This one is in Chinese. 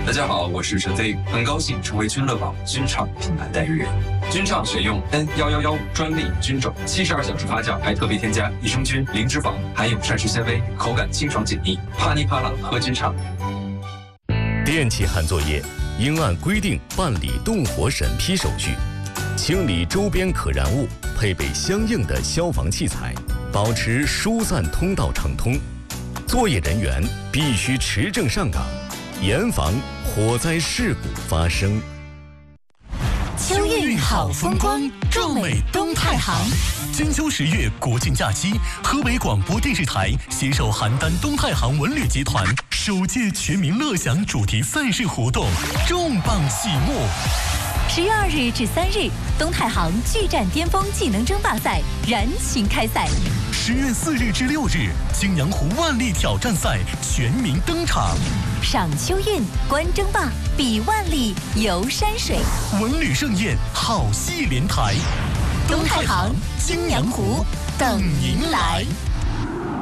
大家好，我是陈飞，很高兴成为君乐宝君畅品牌代言人。君畅选用 N1115专利菌种，72小时发酵，还特别添加益生菌、零脂肪，含有膳食纤维，口感清爽解腻，啪哩啪啦喝君畅。 电气焊作业应按规定办理动火审批手续，清理周边可燃物，配备相应的消防器材，保持疏散通道畅通。作业人员必须持证上岗，严防火灾事故发生。 秋韵好风光，壮美东太行。金秋10月国庆假期，河北广播电视台携手邯郸东太行文旅集团首届全民乐享主题赛事活动重磅启幕。 10月2日至3日，东太行巨战巅峰技能争霸赛燃情开赛。 10月4日至6日，青阳湖万历挑战赛全民登场。 赏秋韵，观争霸，比万历，游山水， 文旅盛宴，好戏连台。 东太行、青阳湖等您来。